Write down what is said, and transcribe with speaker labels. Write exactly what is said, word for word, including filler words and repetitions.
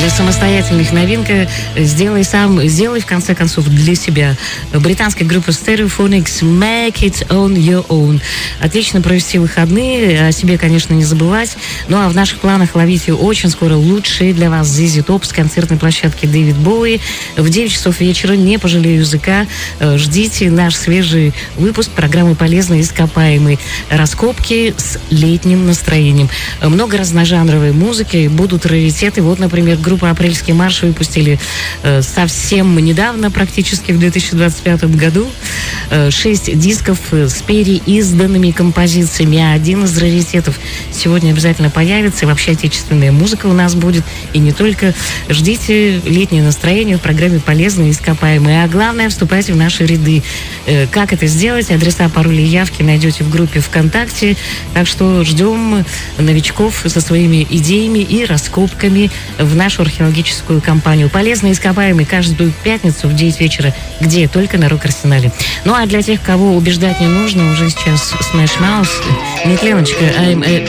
Speaker 1: самостоятельных новинка «Сделай сам, сделай в конце концов для себя». Британская группа Stereophonics «Make it on your own». Отлично провести выходные, о себе, конечно, не забывать. Ну а в наших планах ловите очень скоро лучшие для вас зет зет Top с концертной площадки Дэвид Боуи. В девять часов вечера, не пожалею языка, ждите наш свежий выпуск программы «Полезные ископаемые». Раскопки с летним настроением. Много разножанровой музыки, будут раритеты. Вот, например, группа «Апрельский марш» выпустили э, совсем недавно, практически в две тысячи двадцать пятом году, э, шесть дисков с переизданными композициями. А один из раритетов сегодня обязательно появится. И вообще отечественная музыка у нас будет. И не только. Ждите летнее настроение в программе «Полезные ископаемые». А главное, вступайте в наши ряды. Э, как это сделать? Адреса, пароли и явки найдете в группе ВКонтакте. Так что ждем новичков со своими идеями и раскопками в нашу археологическую компанию. «Полезные ископаемые» каждую пятницу в девять вечера. Где? Только на Рок-Арсенале. Ну а для тех, кого убеждать не нужно, уже сейчас Smash Mouth. Нет, Леночка, I'm a